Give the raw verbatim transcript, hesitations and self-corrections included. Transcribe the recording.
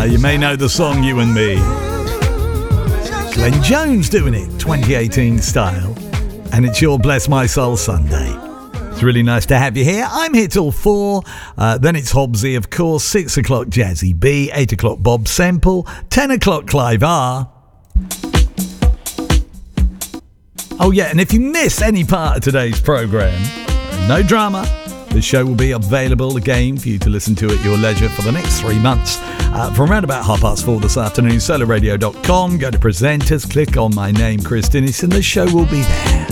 Uh, you may know the song You and Me. Glenn Jones doing it, twenty eighteen style. And it's your Bless My Soul Sunday. It's really nice to have you here. I'm here till four. Uh, then it's Hobbsy, of course. Six o'clock Jazzy B. Eight o'clock Bob Semple. Ten o'clock Clive R. Oh yeah, and if you miss any part of today's programme, no drama. The show will be available again for you to listen to at your leisure for the next three months. Uh, from around about half past four this afternoon, solar radio dot com. Go to presenters, click on my name, Chris Dennis, and the show will be there.